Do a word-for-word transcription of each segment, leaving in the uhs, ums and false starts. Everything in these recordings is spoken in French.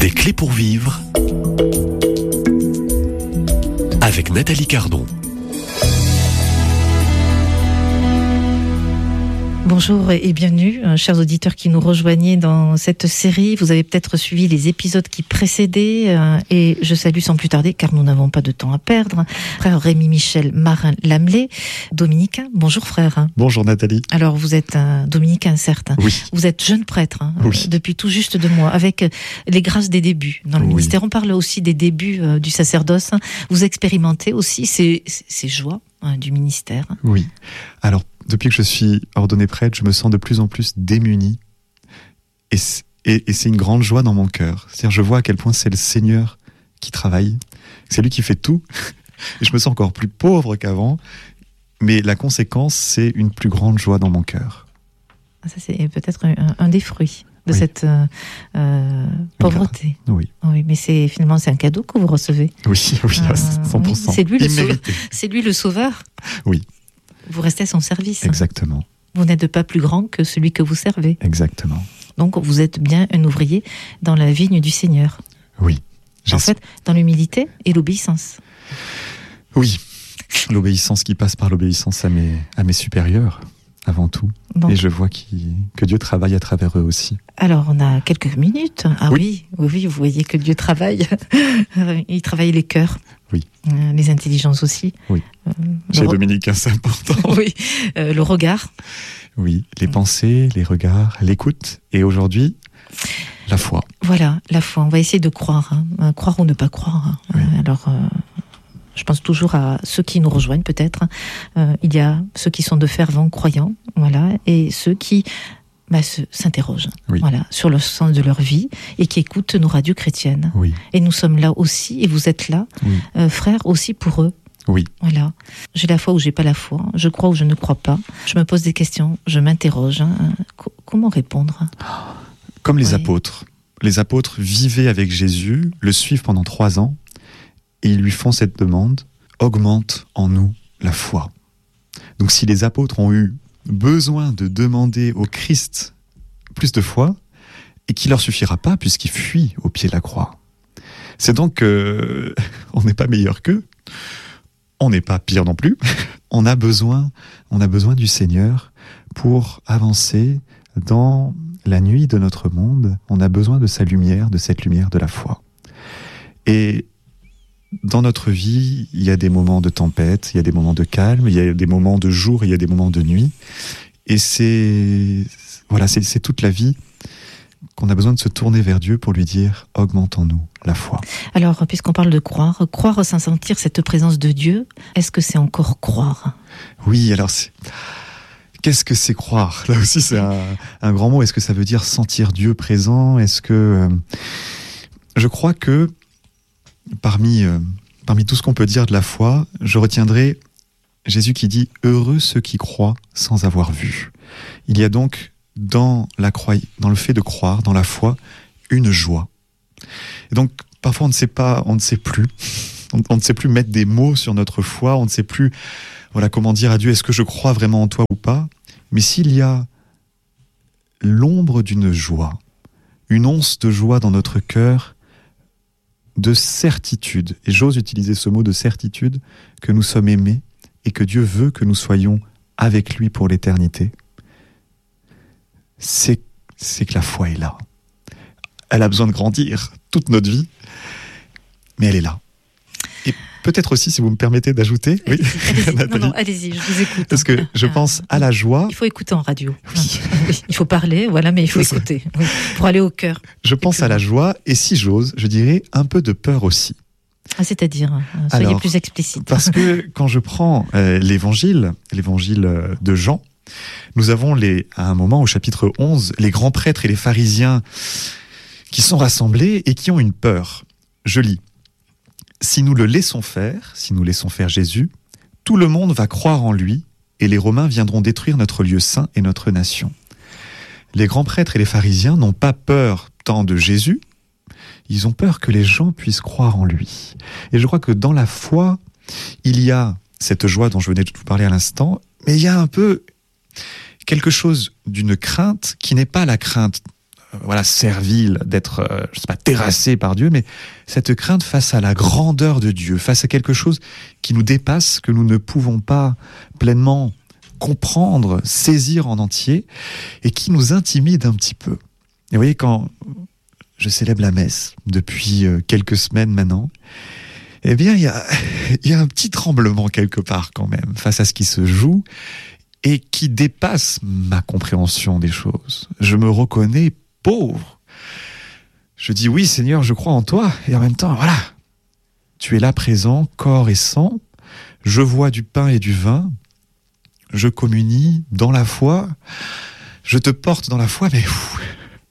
Des clés pour vivre avec Nathalie Cardon. Bonjour et bienvenue, chers auditeurs qui nous rejoignez dans cette série. Vous avez peut-être suivi les épisodes qui précédaient et je salue sans plus tarder, car nous n'avons pas de temps à perdre, frère Rémi-Michel Marin-Lamelais, dominicain. Bonjour frère. Bonjour Nathalie. Alors vous êtes un dominicain certes. Oui. Vous êtes jeune prêtre hein, oui. depuis tout juste deux mois, avec les grâces des débuts dans le oui. ministère. On parle aussi des débuts euh, du sacerdoce. Vous expérimentez aussi ces, ces joies hein, du ministère. Oui. Alors depuis que je suis ordonné prêtre, je me sens de plus en plus démuni. Et c'est, et, et c'est une grande joie dans mon cœur. C'est-à-dire, je vois à quel point c'est le Seigneur qui travaille. C'est lui qui fait tout. Et je me sens encore plus pauvre qu'avant. Mais la conséquence, c'est une plus grande joie dans mon cœur. Ça, c'est peut-être un, un des fruits de oui. cette euh, euh, pauvreté. Oui. Oui. Mais c'est, finalement, c'est un cadeau que vous recevez. Oui, oui, euh, cent pour cent. Oui, c'est, lui le sauveur, c'est lui le sauveur. Oui. Vous restez à son service. Exactement. Vous n'êtes pas plus grand que celui que vous servez. Exactement. Donc vous êtes bien un ouvrier dans la vigne du Seigneur. Oui. En fait, dans l'humilité et l'obéissance. Oui. L'obéissance qui passe par l'obéissance à mes, à mes supérieurs, avant tout. Bon. Et je vois qui, que Dieu travaille à travers eux aussi. Alors, on a quelques minutes. Ah oui, oui, oui, vous voyez que Dieu travaille. Il travaille les cœurs. Oui. Euh, les intelligences aussi. Oui. Euh, Chez re... Dominicain, c'est important. Oui. Euh, le regard. Oui. Les pensées, les regards, l'écoute. Et aujourd'hui, la foi. Voilà, la foi. On va essayer de croire. Hein. Croire ou ne pas croire. Hein. Oui. Euh, alors... Euh... Je pense toujours à ceux qui nous rejoignent peut-être. Euh, il y a ceux qui sont de fervents croyants, voilà, et ceux qui bah, se, s'interrogent, oui. voilà, sur le sens de leur vie et qui écoutent nos radios chrétiennes. Oui. Et nous sommes là aussi, et vous êtes là, oui. euh, frères, aussi pour eux. Oui. Voilà. J'ai la foi ou j'ai pas la foi. Je crois ou je ne crois pas. Je me pose des questions, je m'interroge. Hein. C- comment répondre ? Comme les oui. apôtres. Les apôtres vivaient avec Jésus, le suivent pendant trois ans. Et ils lui font cette demande, augmente en nous la foi. Donc si les apôtres ont eu besoin de demander au Christ plus de foi, et qu'il ne leur suffira pas puisqu'ils fuient au pied de la croix. C'est donc qu'on euh, n'est pas meilleur qu'eux, on n'est pas pire non plus, on a besoin, on a besoin du Seigneur pour avancer dans la nuit de notre monde, on a besoin de sa lumière, de cette lumière de la foi. Et dans notre vie, il y a des moments de tempête, il y a des moments de calme, il y a des moments de jour, il y a des moments de nuit. Et c'est, voilà, c'est, c'est toute la vie qu'on a besoin de se tourner vers Dieu pour lui dire « Augmente en nous la foi ». Alors, puisqu'on parle de croire, croire sans sentir cette présence de Dieu, est-ce que c'est encore croire ? Oui, alors c'est... Qu'est-ce que c'est croire ? Là aussi, c'est un, un grand mot. Est-ce que ça veut dire sentir Dieu présent ? Est-ce que... Euh... Je crois que Parmi, euh, parmi tout ce qu'on peut dire de la foi, je retiendrai Jésus qui dit « Heureux ceux qui croient sans avoir vu ». Il y a donc dans, la croy- dans le fait de croire, dans la foi, une joie. Et donc parfois on ne sait pas, on ne sait plus, on, on ne sait plus mettre des mots sur notre foi, on ne sait plus voilà, comment dire à Dieu « Est-ce que je crois vraiment en toi ou pas ?» Mais s'il y a l'ombre d'une joie, une once de joie dans notre cœur, de certitude, et j'ose utiliser ce mot de certitude, que nous sommes aimés et que Dieu veut que nous soyons avec lui pour l'éternité, c'est, c'est que la foi est là. Elle a besoin de grandir toute notre vie, mais elle est là. Et peut-être aussi, si vous me permettez d'ajouter, allez-y, oui, allez-y. Nathalie, non, non, allez-y, je vous écoute. parce que je pense à la joie. Il faut écouter en radio. Oui. Il faut parler, voilà, mais il faut C'est écouter oui, pour aller au cœur. Je pense à la joie et si j'ose, je dirais un peu de peur aussi. Ah, c'est-à-dire, soyez Alors, plus explicite. Parce que quand je prends euh, l'évangile, l'évangile de Jean, nous avons les, à un moment au chapitre onze, les grands prêtres et les pharisiens qui sont rassemblés et qui ont une peur. Je lis. Si nous le laissons faire, si nous laissons faire Jésus, tout le monde va croire en lui et les Romains viendront détruire notre lieu saint et notre nation. Les grands prêtres et les pharisiens n'ont pas peur tant de Jésus, ils ont peur que les gens puissent croire en lui. Et je crois que dans la foi, il y a cette joie dont je venais de vous parler à l'instant, mais il y a un peu quelque chose d'une crainte qui n'est pas la crainte euh, voilà, servile, d'être, euh, je sais pas, terrassé par Dieu, mais cette crainte face à la grandeur de Dieu, face à quelque chose qui nous dépasse, que nous ne pouvons pas pleinement comprendre, saisir en entier, et qui nous intimide un petit peu. Et vous voyez, quand je célèbre la messe depuis quelques semaines maintenant, eh bien, il y a, il y a un petit tremblement quelque part quand même, face à ce qui se joue, et qui dépasse ma compréhension des choses. Je me reconnais pauvre. Je dis oui, Seigneur, je crois en toi, et en même temps, voilà, tu es là présent, corps et sang, je vois du pain et du vin, je communie dans la foi, je te porte dans la foi, mais ouf,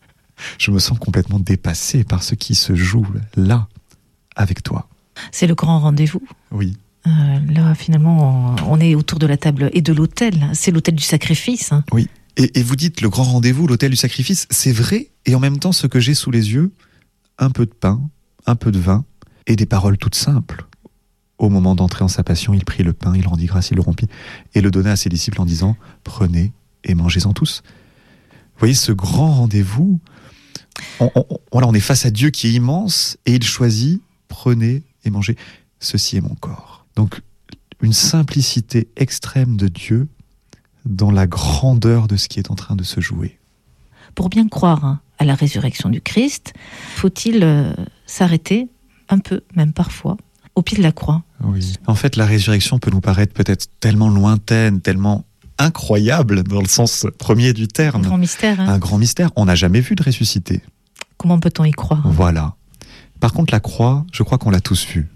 je me sens complètement dépassé par ce qui se joue là, avec toi. C'est le grand rendez-vous. Oui. Euh, là, finalement, on, on est autour de la table et de l'autel. C'est l'autel du sacrifice. Hein. Oui. Et, et vous dites le grand rendez-vous, l'autel du sacrifice, c'est vrai. Et en même temps, ce que j'ai sous les yeux, un peu de pain, un peu de vin et des paroles toutes simples. Au moment d'entrer en sa passion, il prit le pain, il rendit grâce, il le rompit et le donna à ses disciples en disant « Prenez et mangez-en tous ». Vous voyez, ce grand rendez-vous, on, on, voilà, on est face à Dieu qui est immense et il choisit « Prenez et mangez, ceci est mon corps ». Donc, une simplicité extrême de Dieu dans la grandeur de ce qui est en train de se jouer. Pour bien croire hein, à la résurrection du Christ, faut-il euh, s'arrêter un peu, même parfois, au pied de la croix? Oui. En fait, la résurrection peut nous paraître peut-être tellement lointaine, tellement incroyable dans le sens premier du terme. Un grand mystère. Hein. Un grand mystère. On n'a jamais vu de ressuscité. Comment peut-on y croire? Voilà. Par contre, la croix, je crois qu'on l'a tous vue.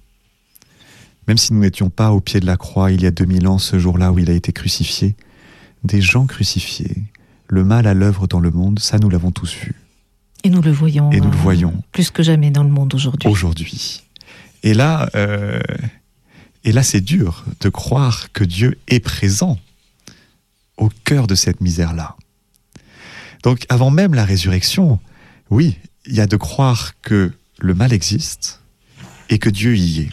Même si nous n'étions pas au pied de la croix il y a deux mille ans, ce jour-là où il a été crucifié, des gens crucifiés, le mal à l'œuvre dans le monde, ça nous l'avons tous vu. Et nous le voyons. Et nous euh, le voyons. Plus que jamais dans le monde aujourd'hui. Aujourd'hui. Et là, euh, et là, c'est dur de croire que Dieu est présent au cœur de cette misère-là. Donc, avant même la résurrection, oui, il y a de croire que le mal existe et que Dieu y est.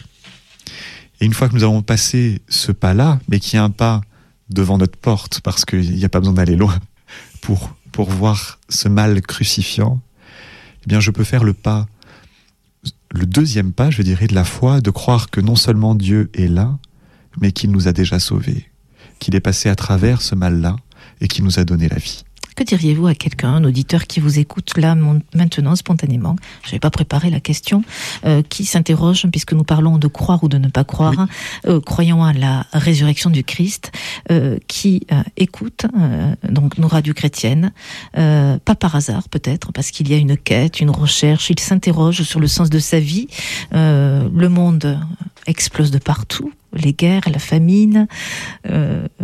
Et une fois que nous avons passé ce pas-là, mais qui est un pas devant notre porte, parce qu'il n'y a pas besoin d'aller loin pour, pour voir ce mal crucifiant, eh bien, je peux faire le pas, le deuxième pas, je dirais, de la foi, de croire que non seulement Dieu est là, mais qu'il nous a déjà sauvés, qu'il est passé à travers ce mal-là et qu'il nous a donné la vie. Que diriez-vous à quelqu'un, un auditeur qui vous écoute là maintenant spontanément, je n'avais pas préparé la question, euh, qui s'interroge, puisque nous parlons de croire ou de ne pas croire, oui. euh, croyant à la résurrection du Christ, euh, qui euh, écoute euh, donc nos radios chrétiennes, euh, pas par hasard peut-être, parce qu'il y a une quête, une recherche, il s'interroge sur le sens de sa vie, euh, le monde explose de partout, les guerres, la famine, euh, euh,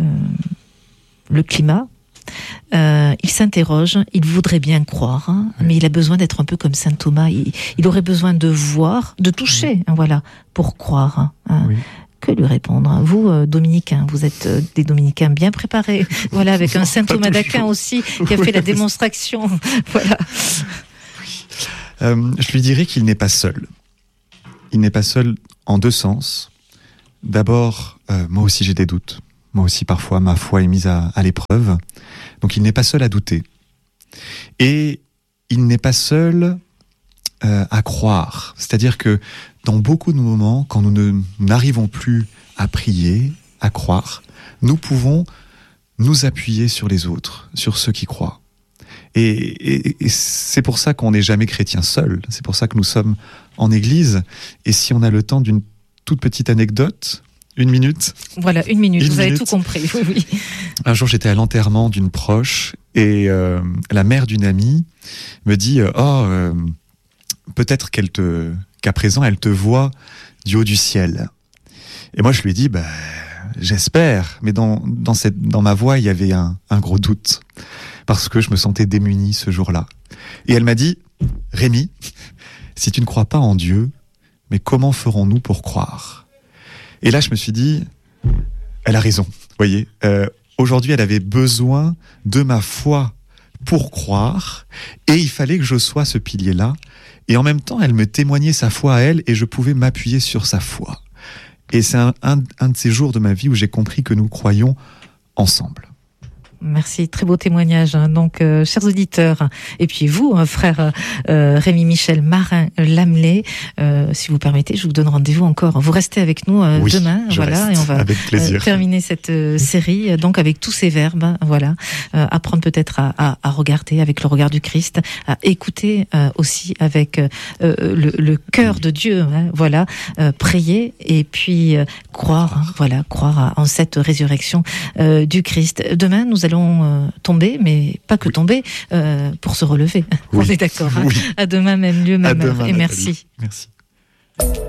le climat. Euh, il s'interroge, il voudrait bien croire, hein, oui. mais il a besoin d'être un peu comme saint Thomas. Il, il aurait besoin de voir, de toucher, oui. hein, voilà, pour croire. Hein. Oui. Que lui répondre? Vous, euh, dominicains, vous êtes euh, des dominicains bien préparés, voilà, avec un saint Thomas d'Aquin aussi qui a fait la démonstration. Voilà. Euh, je lui dirais qu'il n'est pas seul. Il n'est pas seul en deux sens. D'abord, euh, moi aussi j'ai des doutes. Moi aussi, parfois, ma foi est mise à, à l'épreuve. Donc, il n'est pas seul à douter. Et il n'est pas seul euh, à croire. C'est-à-dire que dans beaucoup de moments, quand nous ne, n'arrivons plus à prier, à croire, nous pouvons nous appuyer sur les autres, sur ceux qui croient. Et, et, et c'est pour ça qu'on n'est jamais chrétien seul. C'est pour ça que nous sommes en église. Et si on a le temps d'une toute petite anecdote... Une minute. Voilà, une minute, une vous minute. avez tout compris, oui, oui. Un jour, j'étais à l'enterrement d'une proche et euh, la mère d'une amie me dit euh, « Oh, euh, peut-être qu'elle te, qu'à présent, elle te voit du haut du ciel. » Et moi, je lui ai dit bah, « J'espère. » Mais dans, dans, cette, dans ma voix, il y avait un, un gros doute parce que je me sentais démuni ce jour-là. Et elle m'a dit « Rémi, si tu ne crois pas en Dieu, mais comment ferons-nous pour croire ?» Et là, je me suis dit, elle a raison, vous voyez. Euh, aujourd'hui, elle avait besoin de ma foi pour croire, et il fallait que je sois ce pilier-là. Et en même temps, elle me témoignait sa foi à elle, et je pouvais m'appuyer sur sa foi. Et c'est un, un, un de ces jours de ma vie où j'ai compris que nous croyons ensemble. Merci, très beau témoignage. Hein. Donc, euh, chers auditeurs, et puis vous, hein, frère euh, Rémi-Michel Marin-Lamelais, euh, si vous permettez, je vous donne rendez-vous encore. Vous restez avec nous euh, oui, demain, voilà, et on va avec plaisir. Euh, terminer cette euh, série, donc avec tous ces verbes, hein, voilà, euh, apprendre peut-être à, à, à regarder avec le regard du Christ, à écouter euh, aussi avec euh, le, le cœur de Dieu, hein, voilà, euh, prier et puis euh, croire, hein, voilà, croire à, en cette résurrection euh, du Christ. Demain, nous allons euh, tomber, mais pas que oui. tomber, euh, pour se relever. Oui. On est d'accord. Hein. Oui. À demain, même lieu, même heure. Et Nathalie. merci. Merci.